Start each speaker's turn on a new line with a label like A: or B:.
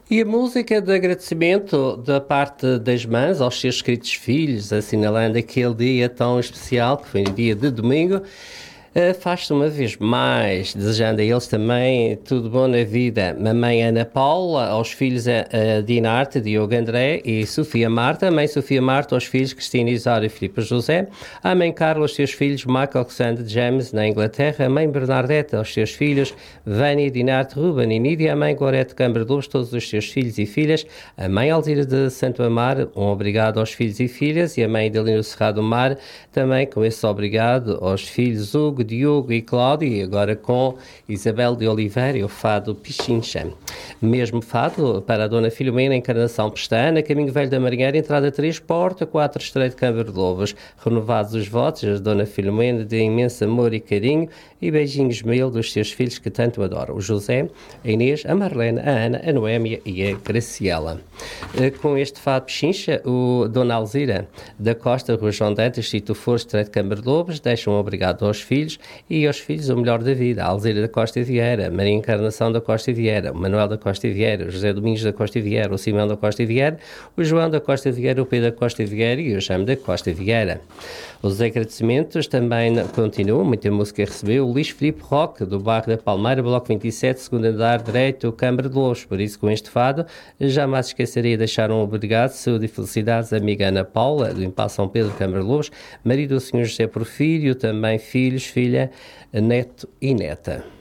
A: E a música de agradecimento da parte das mães aos seus queridos filhos, assinalando aquele dia tão especial, que foi o dia de domingo, faz-se uma vez mais, desejando a eles também tudo bom na vida. Mamãe Ana Paula, aos filhos a Dinarte, Diogo André e Sofia Marta. A mãe Sofia Marta, aos filhos Cristina Isário e Filipe José. A mãe Carla, aos seus filhos Michael Alexander James, na Inglaterra. A mãe Bernadette, aos seus filhos Vânia, Dinarte, Ruben e Nídia. A mãe Gorete Câmara de Lobos, todos os seus filhos e filhas. A mãe Alzira de Santo Amar, um obrigado aos filhos e filhas. E a mãe Delino Cerrado Mar, também com esse obrigado aos filhos Hugo, Diogo e Cláudio, e agora com Isabel de Oliveira e o fado Pichincha. Mesmo fado para a Dona Filomena, Encarnação Pestana, Caminho Velho da Marinheira, entrada 3, porta 4, Estreito de Câmara de Lobos. Renovados os votos, a Dona Filomena de imenso amor e carinho e beijinhos mil dos seus filhos que tanto adoram. O José, a Inês, a Marlene, a Ana, a Noémia e a Graciela. Com este fado Pichincha, o Dona Alzira da Costa, Rua João Dantas, Sítio Foro, Estreito de Câmara de Lobos, deixam um obrigado aos filhos e aos filhos o melhor da vida. A Alzira da Costa e Vieira, Maria Encarnação da Costa e Vieira, o Manuel da Costa e Vieira, o José Domingos da Costa e Vieira, o Simão da Costa e Vieira, o João da Costa e Vieira, o Pedro da Costa e Vieira e o Jaime da Costa e Vieira. Os agradecimentos também continuam, muita música recebeu, o Luís Filipe Roque, do bairro da Palmeira, bloco 27, segundo andar direito, Câmara de Lobos. Por isso, com este fado, jamais esqueceria de deixar um obrigado, saúde e felicidades, a amiga Ana Paula, do Impal São Pedro, Câmara de Lobos, marido do Sr. José Porfírio, também filhos, filha, neto e neta.